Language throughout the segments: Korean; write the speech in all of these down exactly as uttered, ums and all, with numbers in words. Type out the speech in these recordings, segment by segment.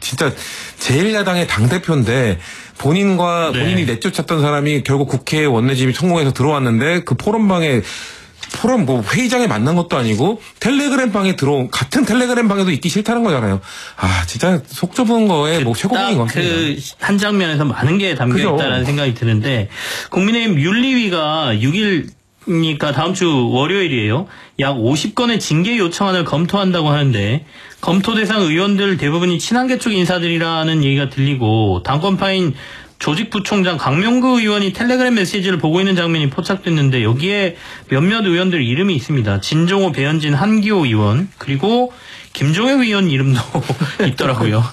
진짜 제일 야당의 당대표인데 본인과 네. 본인이 내쫓았던 사람이 결국 국회에 원내집이 성공해서 들어왔는데 그 포럼방에 포럼 뭐 회의장에 만난 것도 아니고 텔레그램 방에 들어온 같은 텔레그램 방에도 있기 싫다는 거잖아요. 아 진짜 속 좁은 거에 뭐 최고봉인 것 같습니다. 그 한 장면에서 많은 게 담겨 그죠? 있다는 생각이 드는데 국민의힘 윤리위가 육 일이니까 다음 주 월요일이에요. 약 오십 건의 징계 요청안을 검토한다고 하는데 검토 대상 의원들 대부분이 친한계 쪽 인사들이라는 얘기가 들리고 당권파인 조직부총장 강명구 의원이 텔레그램 메시지를 보고 있는 장면이 포착됐는데 여기에 몇몇 의원들 이름이 있습니다. 진종호, 배현진, 한기호 의원 그리고 김종혁 의원 이름도 있더라고요.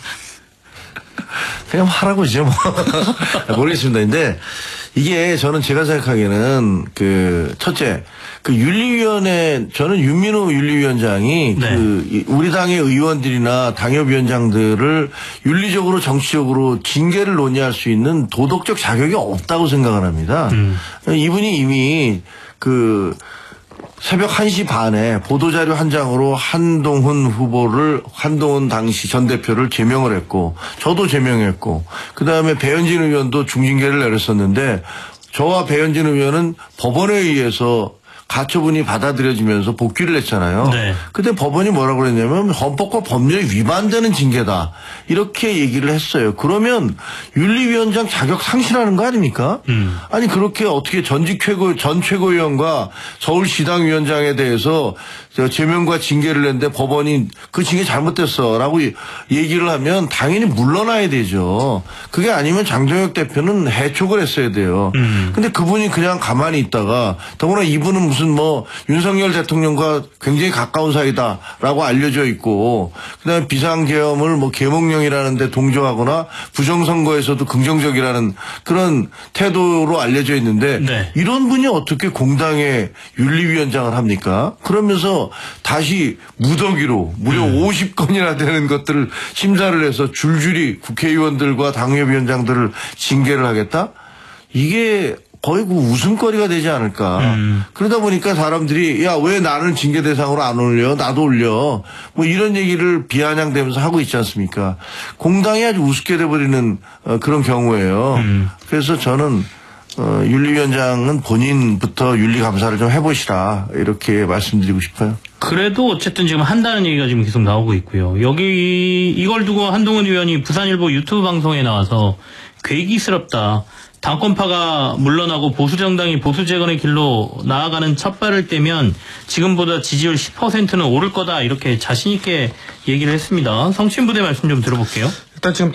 그냥 하라고죠 뭐. 모르겠습니다. 근데 이게 저는 제가 생각하기에는 그 첫째 그 윤리위원회 저는 윤민호 윤리위원장이 네. 그 우리 당의 의원들이나 당협위원장들을 윤리적으로 정치적으로 징계를 논의할 수 있는 도덕적 자격이 없다고 생각을 합니다. 음. 이분이 이미 그 새벽 한 시 반에 보도자료 한 장으로 한동훈 후보를 한동훈 당시 전 대표를 제명을 했고 저도 제명했고 그다음에 배현진 의원도 중징계를 내렸었는데 저와 배현진 의원은 법원에 의해서 가처분이 받아들여지면서 복귀를 했잖아요. 네. 근데 법원이 뭐라고 그랬냐면 헌법과 법률에 위반되는 징계다. 이렇게 얘기를 했어요. 그러면 윤리위원장 자격 상실하는 거 아닙니까? 음. 아니 그렇게 어떻게 전직 최고 전 최고위원과 서울시당위원장에 대해서 제명과 징계를 냈는데 법원이 그 징계 잘못됐어라고 얘기를 하면 당연히 물러나야 되죠. 그게 아니면 장동혁 대표는 해촉을 했어야 돼요. 음. 근데 그분이 그냥 가만히 있다가 더구나 이분은 무슨 뭐 윤석열 대통령과 굉장히 가까운 사이다라고 알려져 있고 그다음에 비상계엄을 뭐 계몽령이라는데 동조하거나 부정선거에서도 긍정적이라는 그런 태도로 알려져 있는데 네. 이런 분이 어떻게 공당의 윤리위원장을 합니까? 그러면서 다시 무더기로 무려 음. 오십 건이나 되는 것들을 심사를 해서 줄줄이 국회의원들과 당협위원장들을 징계를 하겠다? 이게 거의 그 웃음거리가 되지 않을까. 음. 그러다 보니까 사람들이 야, 왜 나는 징계 대상으로 안 올려? 나도 올려. 뭐 이런 얘기를 비아냥대면서 하고 있지 않습니까? 공당이 아주 우습게 돼버리는 어, 그런 경우예요. 음. 그래서 저는 어, 윤리위원장은 본인부터 윤리감사를 좀 해보시라 이렇게 말씀드리고 싶어요. 그래도 어쨌든 지금 한다는 얘기가 지금 계속 나오고 있고요. 여기 이걸 두고 한동훈 의원이 부산일보 유튜브 방송에 나와서 괴기스럽다. 당권파가 물러나고 보수정당이 보수재건의 길로 나아가는 첫발을 떼면 지금보다 지지율 십 퍼센트는 오를 거다 이렇게 자신 있게 얘기를 했습니다. 성친부대 말씀 좀 들어볼게요. 일단 지금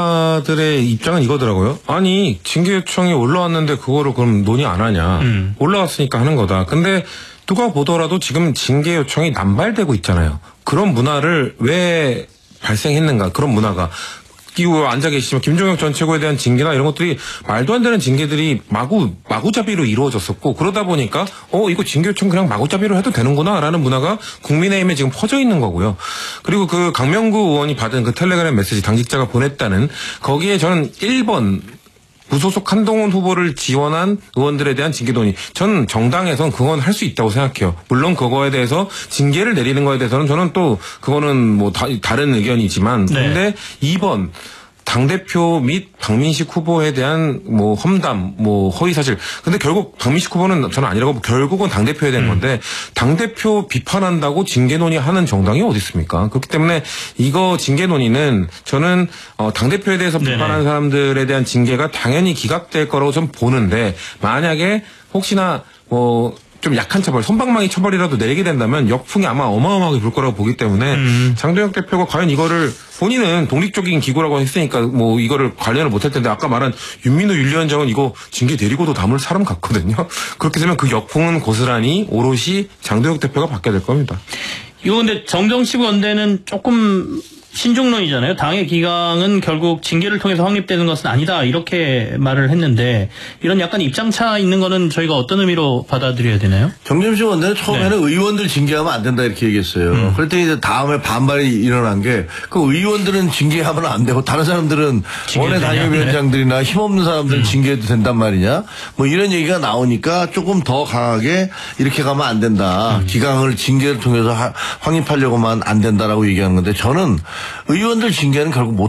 당권파들의 입장은 이거더라고요. 아니 징계 요청이 올라왔는데 그거를 그럼 논의 안 하냐. 음. 올라왔으니까 하는 거다. 근데 누가 보더라도 지금 징계 요청이 남발되고 있잖아요. 그런 문화를 왜 발생했는가. 그런 문화가. 끼고 앉아 계시지만 김종혁 전 최고에 대한 징계나 이런 것들이 말도 안 되는 징계들이 마구 마구잡이로 이루어졌었고 그러다 보니까 어 이거 징계 요청 그냥 마구잡이로 해도 되는구나라는 문화가 국민의힘에 지금 퍼져 있는 거고요. 그리고 그 강명구 의원이 받은 그 텔레그램 메시지 당직자가 보냈다는 거기에 저는 일 번 무소속 한동훈 후보를 지원한 의원들에 대한 징계 논의. 전 정당에선 그건 할 수 있다고 생각해요. 물론 그거에 대해서 징계를 내리는 거에 대해서는 저는 또 그거는 뭐 다, 다른 의견이지만 네. 근데 이 번 당대표 및 박민식 후보에 대한 뭐 험담, 뭐 허위사실. 근데 결국 박민식 후보는 저는 아니라고 결국은 당대표에 대한 음. 건데 당대표 비판한다고 징계 논의하는 정당이 어디 있습니까? 그렇기 때문에 이거 징계 논의는 저는 어, 당대표에 대해서 네네. 비판하는 사람들에 대한 징계가 당연히 기각될 거라고 좀 보는데 만약에 혹시나 뭐 좀 약한 처벌, 손방망이 처벌이라도 내리게 된다면 역풍이 아마 어마어마하게 불 거라고 보기 때문에 음. 장동혁 대표가 과연 이거를 본인은 독립적인 기구라고 했으니까 뭐 이거를 관련을 못할 텐데 아까 말한 윤민호 윤리위원장은 이거 징계 내리고도 남을 사람 같거든요. 그렇게 되면 그 역풍은 고스란히 오롯이 장동혁 대표가 받게 될 겁니다. 이거 근데 정정식 원대는 조금 신중론이잖아요. 당의 기강은 결국 징계를 통해서 확립되는 것은 아니다 이렇게 말을 했는데 이런 약간 입장차 있는 거는 저희가 어떤 의미로 받아들여야 되나요? 정점식 원내는 처음에는 네. 의원들 징계하면 안 된다 이렇게 얘기했어요. 음. 그랬더니 이제 다음에 반발이 일어난 게 그 의원들은 징계하면 안 되고 다른 사람들은 원외 당협위원장들이나 힘없는 사람들은 음. 징계해도 된단 말이냐 뭐 이런 얘기가 나오니까 조금 더 강하게 이렇게 가면 안 된다. 음. 기강을 징계를 통해서 하, 확립하려고만 안 된다라고 얘기하는 건데 저는 의원들 징계는 결국 못